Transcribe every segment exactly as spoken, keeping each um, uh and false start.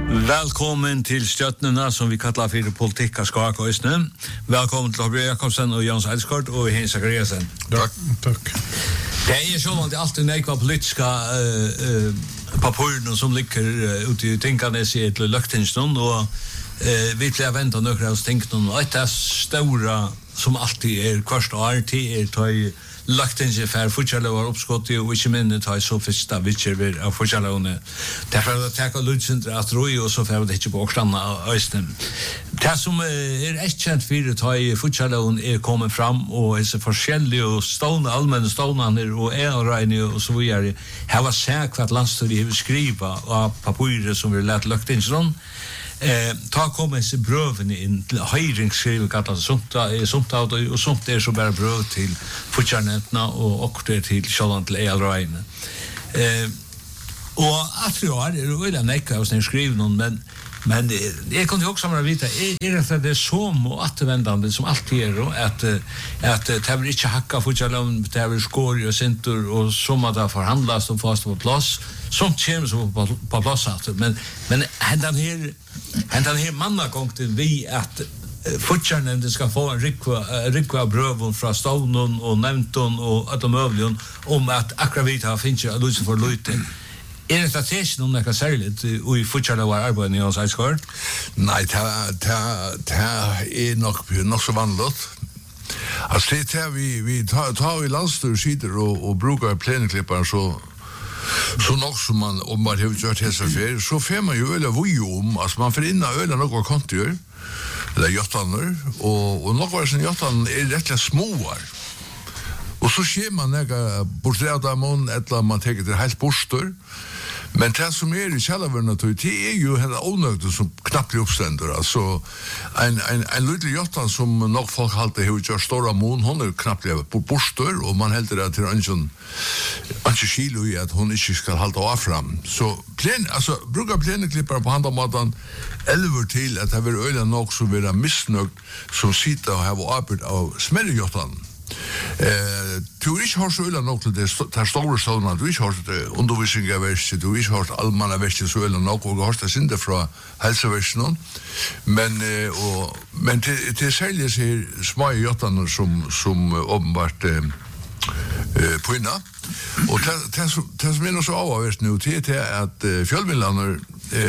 Välkommen till Stjärnorna som vi kallar för politik och skak och östnö. Välkommen till Gabriel Jakobsen och Jans Eidskort och Hans Zachariasen. Tack. Tack. Det är så att det alltid näkva politiska eh uh, papperen som ligger uh, ute i Tinkanes i ett löktinstånd och eh vi vill vänta några oss tänkton och det stora som alltid är kvart år till är ta lagt in sig för fortsätta var uppskott och inte minst ta så första vilket vi av fortsätta därför att ta lucent att roi och så för det inte på stanna östen det som är ett känt för ta i fortsätta är kommer fram och är så forskjellig och stående allmänna stående och är reine och så vidare här var säkert att landstyret skriva av papirer som vi lät lagt in sån Eh ta kommer sig bröven in till höjringsskriv kallas sånt är sånt och sånt är så bara bröv till fortjänarna och och det till Charlotte till Elraine. Eh och att jag är det väl näka och sen skriv någon men men det kan ju också vara vita är det att det är så och återvändande som alltid är då att att det vill inte hacka fortjänarna det vill skor och centur och som att det förhandlas och fast på plats sånt kommer så på, på plats att men men den här den här mannagången vi att fortjänande ska få en rikva rikva bröv från Stonon och Nämton och att de övligen om att akravita finns ju alltså för lite. Är det strategiskt om det kan särskilt och i fortsätta vara arbete i oss skört? Nej, det det är nog nog så vanligt. Alltså det är vi vi tar tar vi landstyrelser och och brukar planeklippa så så nog som man om man har gjort det så för så får man ju eller vad ju om alltså man får in öl och några kontor eller jottanor och och några som jottan är rätt små. Och så ser man några porträtt av någon eller man tar det helt bostor. Men det som är i källarvärna det är ju hela onödigt som knappt uppständer. Alltså en, en, en liten jottan som nog folk alltid har gjort stora mån, hon är knappt på bostor och man häller det till en sån anke kilo i att hon inte ska hålla av fram. Så plen, alltså, brukar pleneklippare på handamaten elver till att det vill öla nog så vara missnöjd som sitter och har arbetat av smällejottan. Eh, du ikke har så øyla nok til det her store stålene, du ikke har det undervisning av verset, du ikke har det allmanna verset så øyla nok, og du har det sinde fra helseversen, men, eh, og, men til, til særlig sier små jottene som, som åpenbart eh, eh, på inna, og det som er noe så avhverst nå, det er at eh, fjallvillene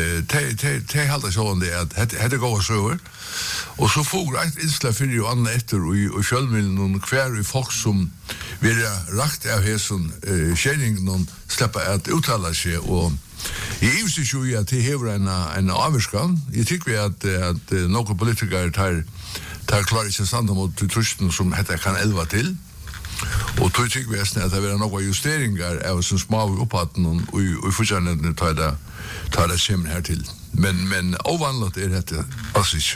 de halda sånn det at hette går søver og så får jeg et innslag for jo annet etter og fjallmiddelen noen hver i folk som vil rakt av hessen uh, kjenningen noen slipper at uttale seg og jeg iver jo i at de hever en, en avvarskan jeg tykker at, at noen politikere tar, tar klar ikke stand mot trusten som hette kan elva til og tog tykker vi at det vil noen justeringer av som små opphatten og i fortsatt tar det tar det kommer här till. Men men ovanligt är det alltså inte.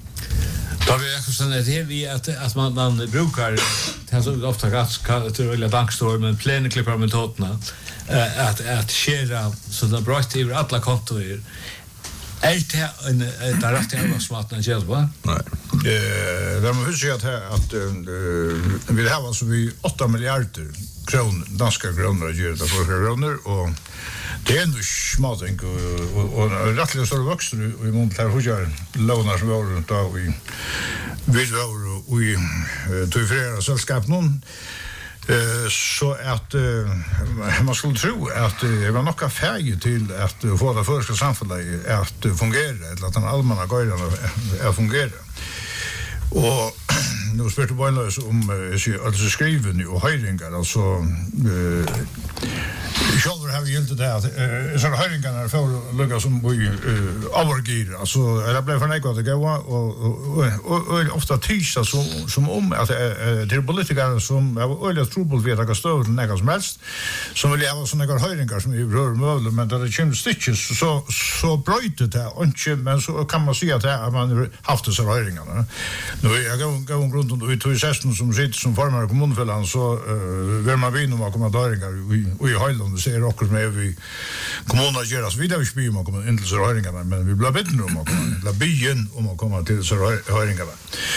Då vi också sen det vi att att man man brukar det så ofta rätt till eller bankstorm men planeklipper med totna att att skära så det bröt över alla kontor. Är det en där rätt är smart när det va? Nej. Eh där man säger att att vi har alltså vi åtta miljarder kronor danska kronor gör det för kronor och det är ändå småting och och, och rättligt så vuxen i mån här hur lånar som var runt av i vi var och i till flera sällskap någon eh så att eh, man skulle tro att det var något färg till att få det förska samhället att fungera eller att den allmänna guiden är fungera. Och nu spelar det bara om alltså skriven och höjningar alltså eh själva har vi ju inte det att så höjningarna för lugga som vi övergir alltså det blev för något att gå och och ofta tisha så som om att det är politiker som är öliga trubbel vet att stå till något som helst som vill ha såna höjningar som vi rör möjligt men det kommer stitches så så bröt det och inte men så kan man se att man haft det så höjningarna nu jag går går runt och ut i sessionen som sitter som formar kommunfällan så vill man vinna om att komma höjningar och i Highland ser också med vi kommunerna gör oss vidare vi spyr om att komma in till så höjningarna men vi blir bättre om att komma la byen om att komma till så höjningarna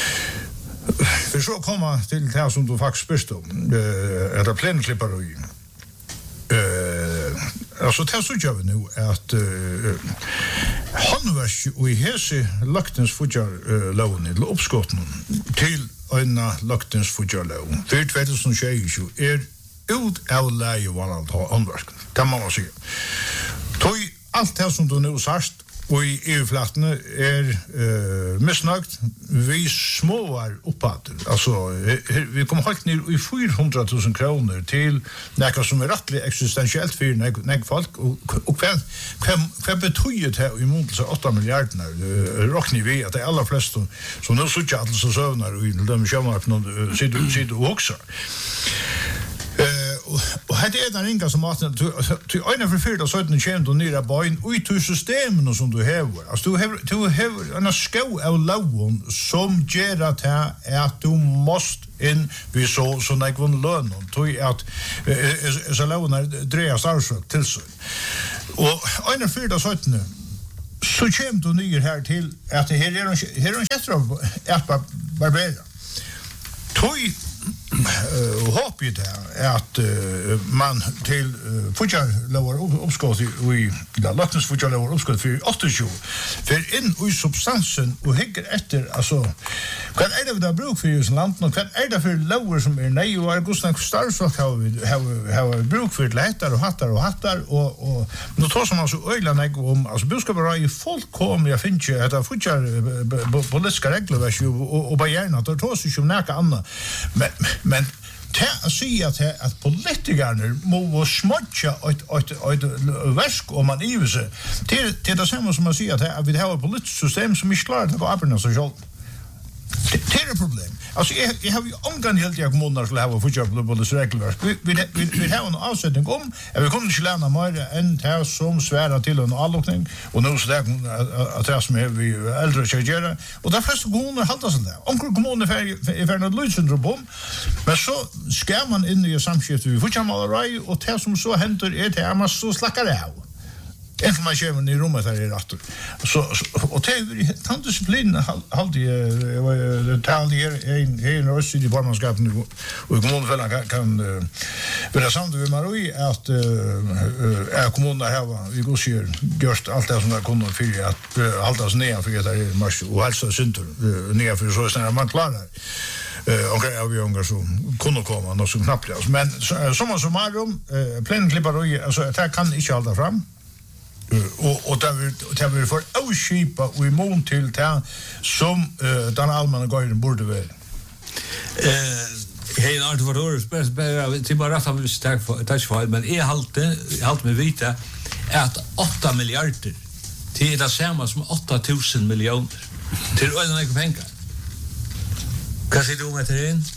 för så komma till det som du faktiskt spyrst om eh är det planeklipper och eh alltså det så gör vi nu att uh, handvars och i hese laktens fudjar uh, lån i uppskotten till en laktens fudjar lån. För tjugo tjugo är ut av läge var att ha handvars. Kan man säga. Tog allt det som du nu sagt och i E U-flatten är uh, missnögt vi småar uppåt. Alltså vi kommer halt ner i fyrahundratusen kronor till något som är rättligt existentiellt för när folk och och vad vad betyder det i mån så åtta miljarder rockni vi att de allra flesta som nu så chatta så sövnar och de kommer upp någon sitter sitter också. Och hade är den inga som att till en för fyra så den känd och nyra boyn ut till systemen som du har. Alltså du har du har en skå av lån som ger att att du måste in vi så så när kvon lön och att så lånar dreja stark till så. Och en för fyra så så känd och nyr här till att det här är en här är en kästra att barbera. Toj och hopp ju där att uh, man till uh, fudjar lower uppskott i la laktens fudjar lower uppskott för åttio för in i substansen och hänger efter alltså vad är det där bruk för just land och vad är det för lower som är nej och Augustan Starsvak har vi har har bruk för lättar och hattar och hattar och och nu tar som alltså öjla nej om alltså budskap var ju fullkomligt jag finns ju att fudjar politiska regler och och bara gärna då tar sig ju näka annat men men att säga att att politikerna må smutcha ett ett väsk om man i sig till till det samma som man säger att vi har ett politiskt system som är klart att gå upp och så själv. Det är ett problem. Alltså jag, jag har ju omgång helt jag kommuner skulle ha för på det regler. Vi vi vi, vi har en avsättning om att vi kommer till landa mer än det som svära till en allokning och nu så där att det som är vi äldre tjejer och där första kommuner håller sig där. Om kommuner för för något lösendrum men så ska man in i samskift vi får chamala rai och det som så händer är det man så slackar det av. Informationen i rummet här är rätt. Så och det är tantdisciplin alltid det tal här en en röst i barnskapet nu och kommunen kan kan vara samt med Marie att är kommunen här vi går ser just allt det som kommer för att hålla oss ner för det är mars och alltså synter ner för så är man klar där. Eh okej jag vill ju så kunna komma något som knappt men som som Marum planklippar alltså det kan inte hålla fram. och och där vi där vi får avskipa och i mån till det som uh, den allmänna gården borde vara. Eh hej Arthur var det bäst bara till bara att vi stark för touch för men är halt halt med vita att åtta miljarder till det samma som åtta tusen miljoner till öarna pengar. Kan se du om det in?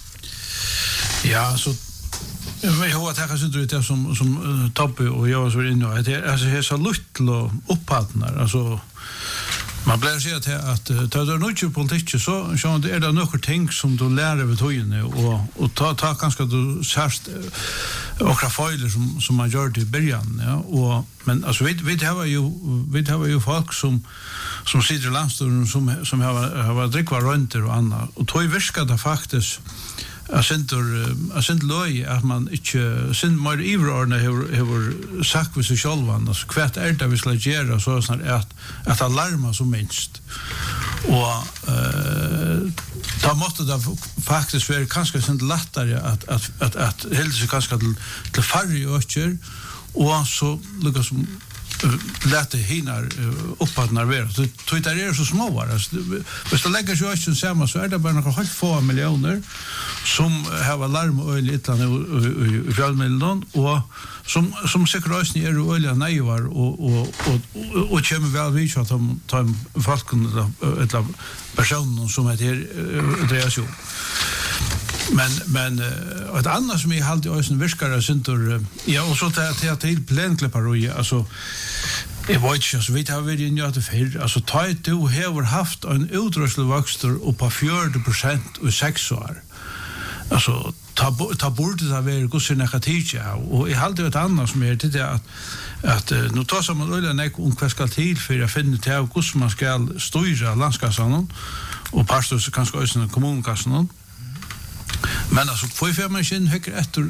Ja, så vi har att här sitter det som som Tobbe och jag så inne och det alltså är så luttel och upphattnar alltså man blir så att att ta det nog politik så så det är det några ting som du lär över tojen och och ta ta ganska du särst och rafaeler som som man gör det i början ja och men alltså vi vi har ju vi har ju folk som som sitter i landstyrelsen som som har har drickva runt och annat och tog viskar det faktiskt jag synter jag synter löj att man inte synt mer ivrarna har har sagt för sig själva alltså kvart är det vi ska göra så snart att att alarma som minst och eh då måste det faktiskt vara kanske synt lättare att att att att helt så kanske till till färre öcher och så lukas som lätte hinar uppåtnar vara så tror det är så små var alltså hvis det lägger ju också samma så är det bara några halv få miljoner som har alarm och lite i fjällmedlen och som som säkert är olja nejvar och och och och kommer väl vi så att de tar falken ett av personer som heter Andreas Jo men men uh, ett annat som är halt i ösen viskare syntor ja och så där till till plankleparoi alltså det var inte så vitt har vi ju inte för alltså ta ett du har haft en utrustningsväxter upp på fyrtio procent och sex år alltså ta ta bort det där gå så negativt och i halt ett annat som är det att att nu tar som man öle nek om vad ska till för att finna till hur man ska styra landskapssanen och pastor så kanske ösen kommunkassan men alltså får ju för mig sin höger efter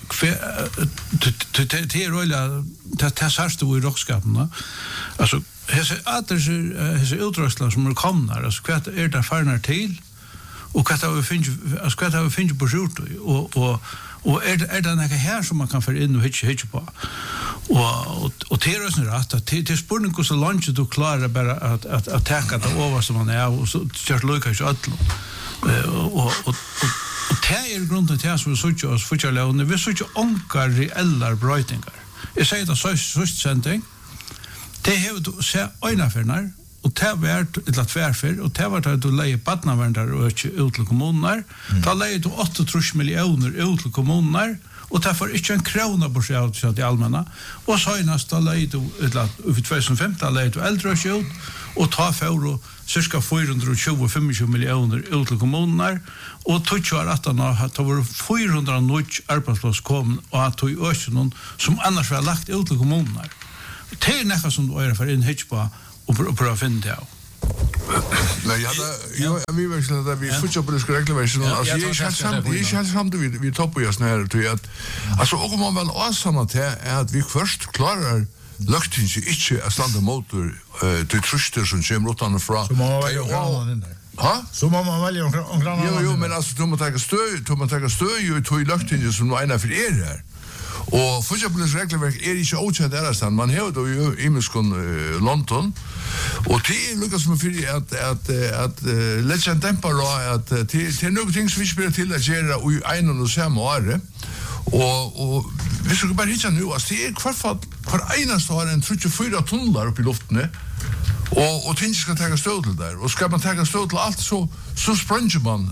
det är roligt det det särskilt i rockskapen alltså hese aters hese utrustlar som är komna alltså kvart är det farnar till och kvart har vi finns alltså kvart har vi finns på skjort och och och är det är det några här som man kan få in och hitcha hitcha på och och och det är rätt att det är spurning hur så långt du klarar bara att att attacka det över som man är och så just lucka ju allt och och och och det är grunden till att vi söker oss för lån vi söker onkar reella brightningar jag säger det så så sending det har du se ena förnar och det var ett lat tvärför och det var att du lägger badnavändar och ut till kommuner då lägger du åttiotre miljoner ut till kommuner och det får inte en krona på sig av det allmänna och så nästa lägger du ett lat för tjugohundrafemton lägger du äldre ut och ta för och cirka fyrahundratjugofem miljoner ut till kommuner och tog ju att han har var fyrahundra nya arbetsplatser kom och att tog ös någon som annars var lagt ut till kommuner. Det är nästan som du är för in hitch på och prova finna det. Nej, ja, jag jag vill verkligen att vi fortsätter på det ska reglerversion alltså jag har samt jag har samt vi vi toppar ju snarare till att alltså och man väl awesome att är att vi först klarar lukten sig inte att standa motor till truster som kommer utan från. Så man väljer grannen in där. Ha? Så man väljer en grann. Jo jo men alltså då man tar stöd, då man tar stöd ju till lukten som ena för er här. Och försäkringsbolagets regelverk är inte okänt där man har då ju i Miskon London och det är Lucas som för att att att lägga en dämpare då att till till några ting som vi spelar till att göra i en och samma år och och vi ska bara hitta nu att det är kvarfall för enaste har en trettiofyra tunnlar upp i luften och och ting ska ta stöd där och ska man ta stöd till allt så så spränger man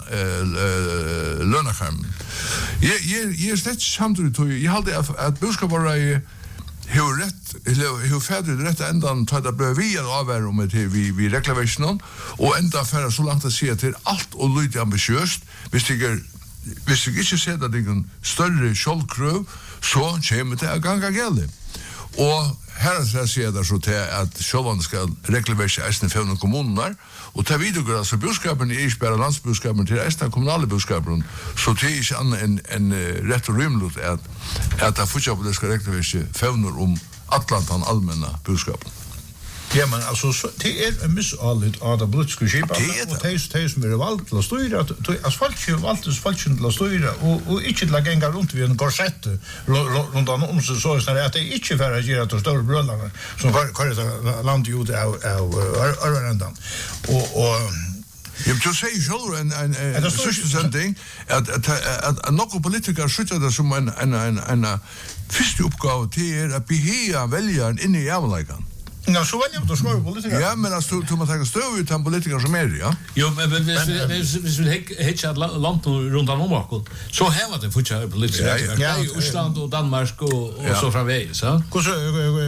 eh lönarskärm. Jag jag jag stät samtidigt då jag hade att buska bara i hur rätt eller hur färdigt rätt ändan tar det bör vi avvärma med till vi vi reklamerar och ända för så långt att se till allt och lite ambitiöst hvis det hvis vi ikke ser det en større kjoldkrøv, så kommer det å ganga gjeldig. Og her er sier det så til at kjolvan skal regelverse eisne fevne kommuner, og til videre, altså budskapen er ikke bare landsbudskapen til eisne kommunale budskapen, så det er ikke annet enn en, en rett og rymelig at, at det fortsatt på det skal regelverse fevner om Atlantan allmänna budskapen. Ja, men alltså det är en missalligt av det politiska skipan och det är det som är valt till att styra att folk är valt till att styra och och inte till att gänga runt vid en korsett runt om så så är det att det inte för att göra de stora bröllorna som kör land ut av av Örnändan och och jag tror säger själv en en en sysselsättning att att att några politiker skjuter det som en en en en första uppgåva till att behålla väljaren inne i avläggan. Ja, så väljer du små politiker. Ja, men alltså du man tar stöd ut av politiker som är, ja. Jo, men hvis vi vill hitcha land runt om oss. Så här var det fortsatt politiker. Ja, i Island och Danmark och och så framvägs, så. Hur så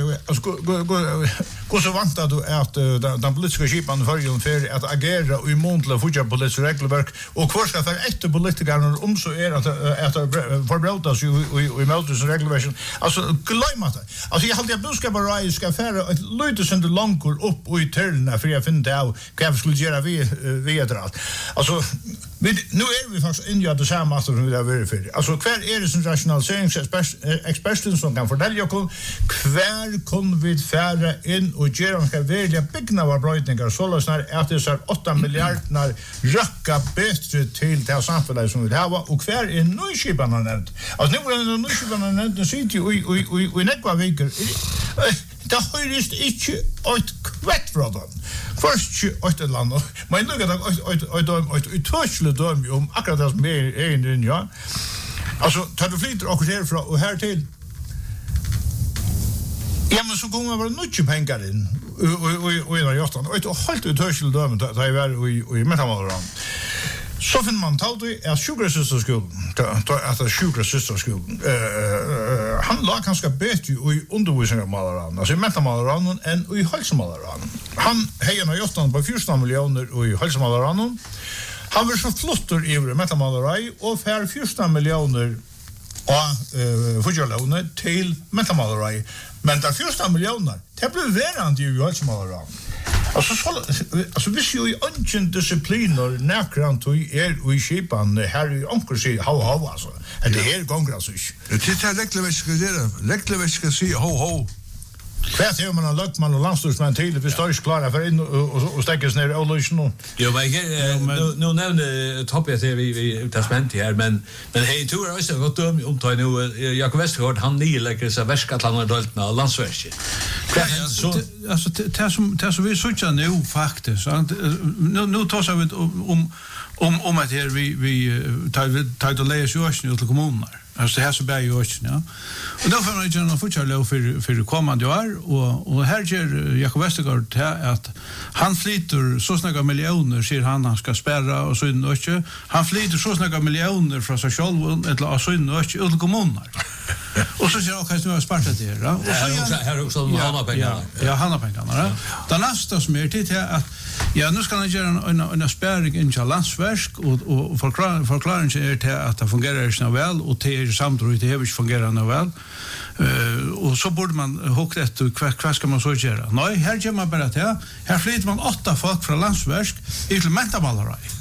alltså hur så vant du att den politiska skipan förjon för att agera i månla fortsatt politiska regelverk och kvar ska ta ett politikerna om så är att att förbrotas ju i mötes regelverk. Alltså glömma det. Alltså jag hade jag budskap bara ska färra lite sen det långkor upp och i törna för jag finner det av vad vi skulle göra vi vidare. Alltså vi, nu är vi faktiskt inne i det samma som vi har varit för. Alltså kvar är det som rationaliseringsexperten som kan fortälja oss kvar kan vi färra in och göra ska välja byggnader brötningar så lösnar att det så åtta miljarder röcka bättre till det samhället som vi har och kvar är nyskiparna nämnt. Alltså nu är det nyskiparna nämnt det sitter ju i i i nekva veckor. Det høyrest ikke et kvett fra dem. Først ikke et land. Men nå kan jeg et tørselig døm om akkurat det som er egen, ja. Altså, tar du flyter akkurat herfra og her til, ja, men så kommer bare nødvendig penger inn og inn av hjertan. Og et helt et tørselig døm da jeg var i Metamaleran. Så finner man talt i at sjukkersysterskolen, at det er sjukkersysterskolen, uh, han lag ganske bedre i undervisning av Malaran, altså i Metamaleran enn i Halsemalaran. Han heier av Jottan på fjorton millioner i Halsemalaran. Han var så flotter i Metamaleran og fer fjorton millioner av uh, fudjalåne til Metamaleran. Men der fjorton millioner, det ble verand i Halsemalaran. Alltså så alltså vi ser ju ungen discipliner näkrant och är i skipan här i onkel sig how how alltså. Det är gånger alltså. Det är läckligt ska säga. Läckligt ska säga ho ho. Kvärt hur man har lagt man och landstorsmän till vi står klara för in och och stäckas ner Olsen. Jo, men nu nu nämnde topp jag vi vi tasment här men men hej tror jag också gott om om ta nu Jakob Westergaard han ni lägger sig värskatlarna doltna landsverket. Så alltså det som det som vi söker nu faktiskt nu nu tar vi om om om att här vi vi tar tar det läs ju också till kommuner. Alltså det här så bär ju också, ja. Och då får man ju en fortsättning för för kommande år och och här ger Jakob Westergaard att han flyter så snäga miljoner ser han han ska spärra och så in och han flyter så snäga miljoner från sig själv eller så in och ut kommuner. Och så ser jag kanske nu har spartat det, ja. Och så här här också han har pengar. Ja, han har pengar, ja. Det nästa som är till att ja, nu ska han göra en en, en spärring in till landsverk och och förklara förklaringen är till att det fungerar så väl och till samtidigt det har inte fungerat så väl. Uh, och så borde man hugga efter vad ska man så göra. Nej, här gör man bara det. Här flyttar man åtta folk från landsverk till Mentaballaraj.